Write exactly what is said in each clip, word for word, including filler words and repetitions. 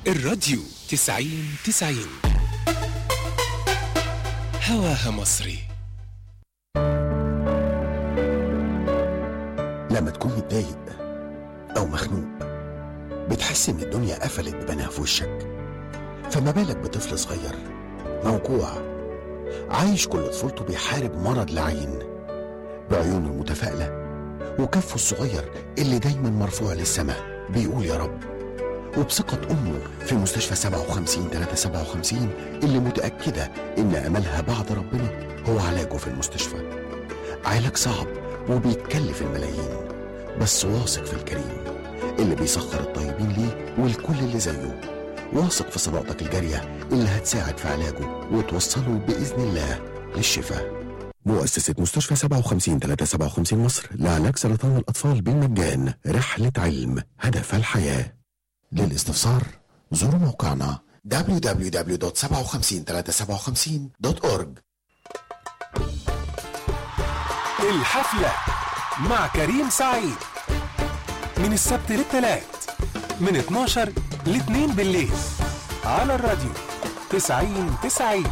الراديو تسعين تسعين هواها مصري. لما تكون متضايق أو مخنوق بتحس إن الدنيا قفلت ببناها في وشك، فما بالك بطفل صغير موجوع عايش كل طفولته بيحارب مرض لعين، بعيونه المتفائلة وكفه الصغير اللي دايما مرفوع للسماء بيقول يا رب، وبثقة أمه في مستشفى سبعة وخمسين ثلاثة سبعة وخمسين اللي متأكدة إن أملها بعد ربنا هو علاجه في المستشفى. علاج صعب وبيتكلف الملايين، بس واثق في الكريم اللي بيسخر الطيبين ليه والكل اللي زيه. واثق في صداقتك الجارية اللي هتساعد في علاجه وتوصله بإذن الله للشفاء. مؤسسة مستشفى سبعة وخمسين ثلاثة سبعة وخمسين مصر لعلاج سرطان الأطفال بالمجان، رحلة علم هدف الحياة. للاستفسار زوروا موقعنا دبليو دبليو دبليو دوت سبعة وخمسين ثلاثة سبعة وخمسين دوت أورج. الحفلة مع كريم سعيد من السبت للثلاث من اتناشر ل اتنين بالليل على الراديو تسعين تسعين.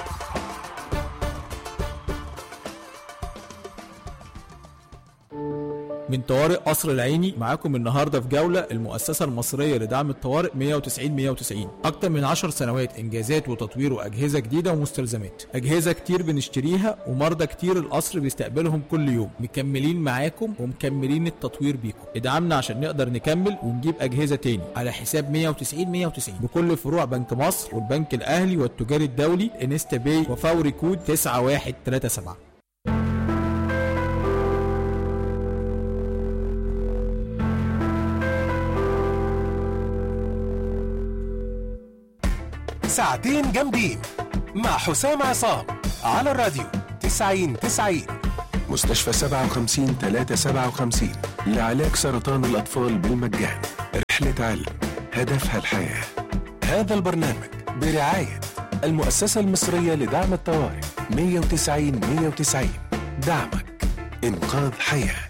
من طوارئ قصر العيني معاكم النهارده في جوله المؤسسه المصريه لدعم الطوارئ مية وتسعين مية وتسعين. اكتر من عشر سنوات انجازات وتطوير واجهزه جديده ومستلزمات، اجهزه كتير بنشتريها ومرضى كتير القصر بيستقبلهم كل يوم. مكملين معاكم ومكملين التطوير بيكم. ادعمنا عشان نقدر نكمل ونجيب اجهزه تاني على حساب مية وتسعين مية وتسعين بكل فروع بنك مصر والبنك الاهلي والتجاري الدولي انستا باي وفوري كود تسعة واحد ثلاثة سبعة. ساعتين جامدين مع حسام عصام على الراديو تسعين تسعين. مستشفى سبعة وخمسين ثلاثة سبعة وخمسين لعلاج سرطان الأطفال بالمجان، رحلة علم هدفها الحياة. هذا البرنامج برعاية المؤسسة المصرية لدعم الطوارئ مية وتسعين مية وتسعين. دعمك إنقاذ حياة.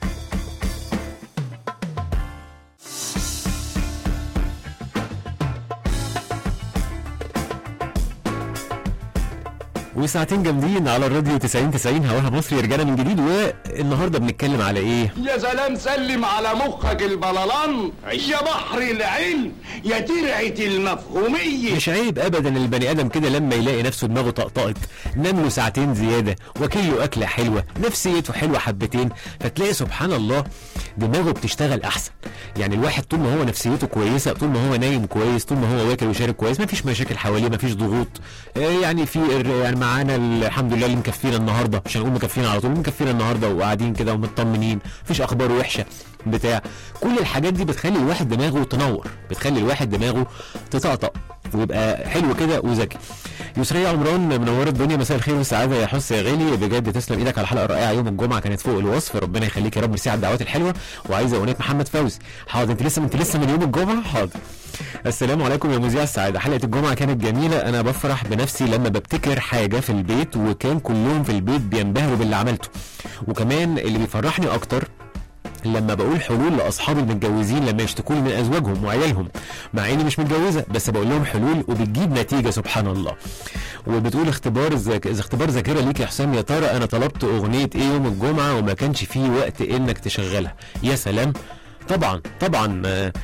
وساعتين جامدين على الراديو تسعين تسعين هواها مصري. رجعنا من جديد، والنهارده بنتكلم على ايه؟ يا سلام، سلم على مخك البلالان يا بحر العلم يا ترعة المفهومية. مش عيب ابدا البني ادم كده لما يلاقي نفسه دماغه طقطقت، نام له ساعتين زياده واكل له اكله حلوه، نفسيته حلوه حبتين، فتلاقي سبحان الله دماغه بتشتغل احسن. يعني الواحد طول ما هو نفسيته كويسه، طول ما هو نايم كويس، طول ما هو واكل وشارب كويس، مفيش مشاكل حواليه، مفيش ضغوط. يعني في يعني معانا الحمد لله اللي مكفينا النهارده، مش هنقول مكفينا على طول، مكفينا النهارده وقاعدين كده ومطمنين، مفيش اخبار وحشه بتاع. كل الحاجات دي بتخلي الواحد دماغه تنور، بتخلي الواحد دماغه تطقطق ويبقى حلو كده وذكي. يسرية عمران منوره الدنيا، مساء الخير والسعاده يا حس يا غالي، بجد تسلم ايدك على الحلقه الرائعه يوم الجمعه، كانت فوق الوصف، ربنا يخليك يا رب، ميرسي على الدعوات الحلوه. وعايزه اغنيه محمد فوزي. حاضر، انت لسه انت لسه من يوم الجمعه. حاضر. السلام عليكم يا مذيع السعاده، حلقه الجمعه كانت جميله، انا بفرح بنفسي لما ببتكر حاجه في البيت وكان كلهم في البيت بينبهروا باللي عملته. وكمان اللي بيفرحني اكتر لما بقول حلول لاصحابي المتجوزين لما يشتكوا لي من ازواجهم وعيالهم، مع اني مش متجوزه، بس بقول لهم حلول وبتجيب نتيجه سبحان الله. وبتقول اختبار ذاك اختبار ذاكره ليك يا حسام، يا ترى انا طلبت اغنيه ايه يوم الجمعه وما كانش فيه وقت انك تشغلها؟ يا سلام، طبعا طبعا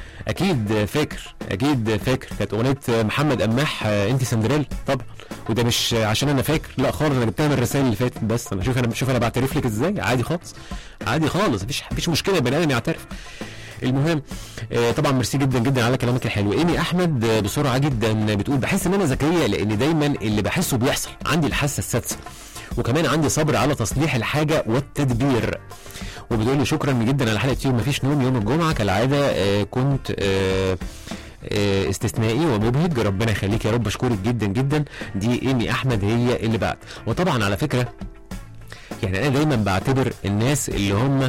اكيد فاكر، اكيد فاكر كانت اغنيه محمد قماح انت سندريلا طبعا. وده مش عشان انا فاكر، لا خالص، انا جبتها من الرسائل اللي فاتت بس. انا شوف انا بشوف انا بعترف لك ازاي، عادي خالص، عادي خالص، مفيش مفيش مشكله البني ادم يعترف. المهم طبعا ميرسي جدا جدا على كلامك الحلو. ايمي احمد بسرعه جدا بتقول بحس ان انا ذكيه لان دايما اللي بحسه بيحصل، عندي الحاسه السادسه، وكمان عندي صبر على تصليح الحاجه والتدبير. وبتقول لي شكرا جدا على حلقه يوم مفيش نوم يوم الجمعه كالعاده، آه كنت آه آه استثنائي ومبهج، ربنا يخليك يا رب، اشكرك جدا جدا. دي ايمي احمد هي اللي بعد. وطبعا على فكره يعني انا دايما بعتبر الناس اللي هم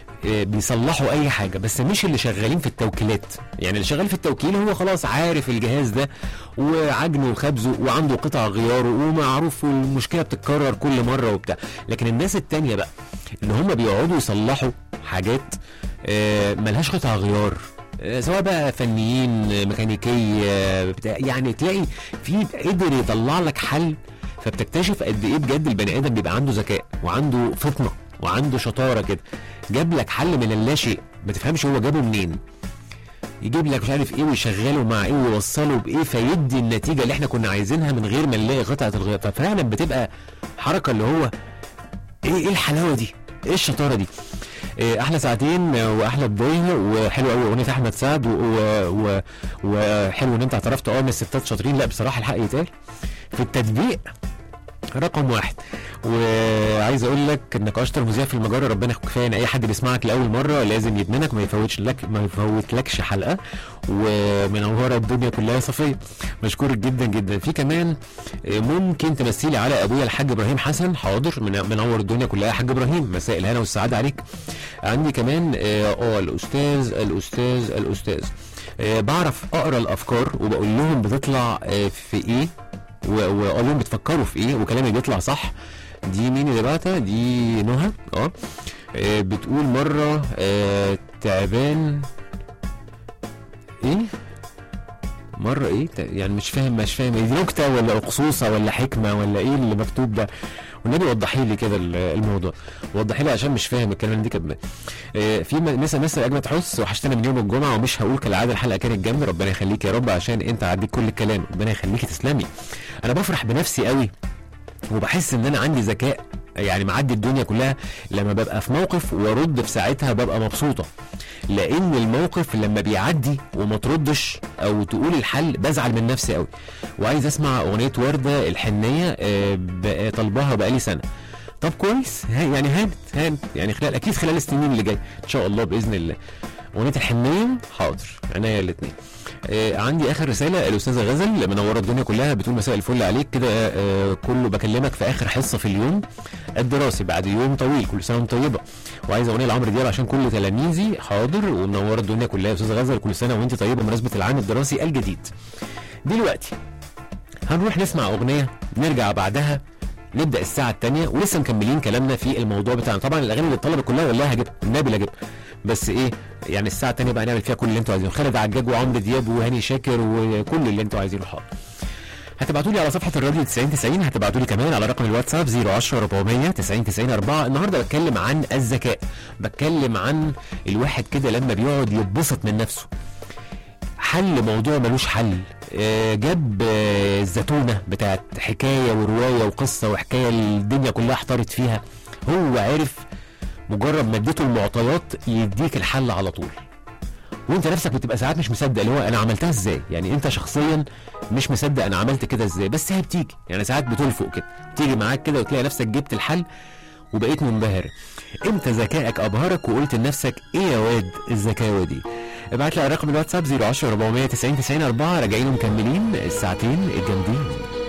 بيصلحوا اي حاجه، بس مش اللي شغالين في التوكيلات. يعني اللي شغال في التوكيل هو خلاص عارف الجهاز ده وعجنه وخبزه وعنده قطع غياره ومعروف والمشكله بتتكرر كل مره وبتاع. لكن الناس التانية بقى اللي هم بيقعدوا يصلحوا حاجات ملهاش قطع غيار، آه، سواء بقى فنيين، آه، ميكانيكيه بتاع، يعني تلاقي في قدر يطلع لك حل، فبتكتشف قد ايه بجد البني ادم بيبقى عنده ذكاء وعنده فطنه وعنده شطاره كده. جاب لك حل من اللاشيء ما تفهمش هو جابه منين، يجيب لك مش عارف ايه ويشغله مع ايه ويوصله بايه فيدي النتيجه اللي احنا كنا عايزينها من غير ما نلاقي قطعه الغيار. ففعلا بتبقى حركه اللي هو ايه ايه الحلاوه دي، ايه الشطاره دي. إيه احلى ساعتين واحلى بدايه، وحلو قوي اغنيه احمد سعد، وحلو ان انت اعترفت اه ان الستات شاطرين. لا بصراحه الحق يتقال في التطبيق رقم واحد. وعايز اقول لك انك اشطر مذيع في المجره، ربنا كفايه ان اي حد بيسمعك لاول مره لازم يدمنك، ما يفوتش لك ما يفوتلكش حلقه، ومنوره الدنيا كلها. صفيه مشكورك جدا جدا. في كمان ممكن تمثلي على ابويا الحاج ابراهيم حسن؟ حاضر، منور الدنيا كلها يا حاج ابراهيم، مساء الهنا والسعاده عليك. عندي كمان اه الاستاذ الاستاذ الاستاذ آه بعرف اقرا الافكار وبقول لهم بتطلع آه في ايه، واقول لهم بتفكروا في ايه وكلامي بيطلع صح. دي مين اللي بعتها؟ دي نهى. اه بتقول مره آه تعبان ايه مره ايه يعني مش فاهم مش فاهم دي نكته ولا قصوصه ولا حكمه ولا ايه اللي مكتوب ده؟ والنبي وضحي لي كده الموضوع، وضحي لي عشان مش فاهم الكلام دي كده. آه في مسا مسا اجمل حس، وحشتنا من يوم الجمعه، ومش هقول كالعاده الحلقه كانت جامده، ربنا يخليك يا رب عشان انت عديك كل الكلام، ربنا يخليكي تسلمي. انا بفرح بنفسي قوي وبحس ان انا عندي ذكاء يعني معدي الدنيا كلها لما ببقى في موقف وارد في ساعتها ببقى مبسوطه، لان الموقف لما بيعدي وما تردش او تقول الحل بزعل من نفسي قوي. وعايز اسمع اغنيه ورده الحنيه آه طلبها بقالي سنه. طب كويس، يعني هانت هانت يعني خلال اكيد خلال السنين اللي جايه ان شاء الله باذن الله. اغنيه الحنيه حاضر عينيا الاثنين. آه عندي اخر رساله الاستاذه غزل منوره الدنيا كلها، بتقول مساء الفل عليك كده آه كله بكلمك في اخر حصه في اليوم الدراسي بعد يوم طويل، كل سنه وانت طيبه. وعايز اغنيه لعمرو دياب عشان كل تلاميذي. حاضر، ومنوره الدنيا كلها يا استاذه غزل، كل سنه وانت طيبه بمناسبه العام الدراسي الجديد. دلوقتي هنروح نسمع اغنيه، نرجع بعدها نبدا الساعه الثانيه ولسه مكملين كلامنا في الموضوع بتاعنا. طبعا الاغاني اللي اتطلبت كلها والله هجيبها، النبي لا هجيبها، بس ايه يعني الساعه الثانيه بقى نعمل فيها كل اللي انتوا عايزينه، خالد عجاج وعمرو دياب وهاني شاكر وكل اللي انتوا عايزينه. حاضر، هتبعتوا لي على صفحه الراديو تسعين تسعين، هتبعتوا لي كمان على رقم الواتساب صفر عشرة أربعمية تسعين تسعين أربعة. النهارده بتكلم عن الذكاء، بتكلم عن الواحد كده لما بيقعد يتبسط من نفسه، حل موضوع ملوش حل. جاب الزتونه بتاعت حكايه وروايه وقصه وحكايه الدنيا كلها احتارت فيها، هو عارف مجرد ما اديته المعطيات يديك الحل على طول، وانت نفسك بتبقى ساعات مش مصدق اللي هو انا عملتها ازاي، يعني انت شخصيا مش مصدق انا عملت كده ازاي، بس هي بتيجي يعني ساعات بتلفق كده، بتيجي معاك كده وتلاقي نفسك جبت الحل وبقيت منبهر. امتى ذكائك ابهرك وقلت لنفسك ايه يا واد الذكاوه دي؟ ابعت لي على رقم الواتساب صفر عشرة أربعمية تسعين تسعين أربعة. راجعين ومكملين الساعتين الجامدين.